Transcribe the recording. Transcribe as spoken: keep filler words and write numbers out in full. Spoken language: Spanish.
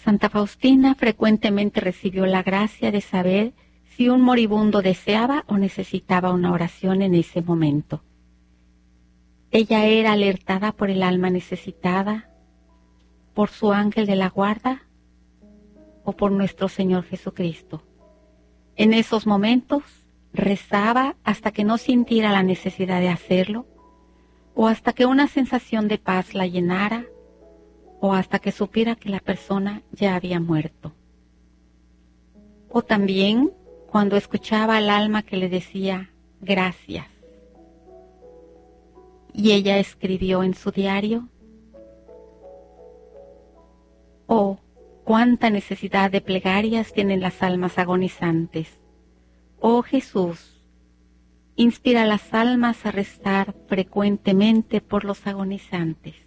Santa Faustina frecuentemente recibió la gracia de saber si un moribundo deseaba o necesitaba una oración en ese momento. Ella era alertada por el alma necesitada, por su ángel de la guarda o por nuestro Señor Jesucristo. En esos momentos rezaba hasta que no sintiera la necesidad de hacerlo, o hasta que una sensación de paz la llenara, o hasta que supiera que la persona ya había muerto. O también cuando escuchaba al alma que le decía gracias. Y ella escribió en su diario: oh, cuánta necesidad de plegarias tienen las almas agonizantes. Oh Jesús, inspira a las almas a rezar frecuentemente por los agonizantes.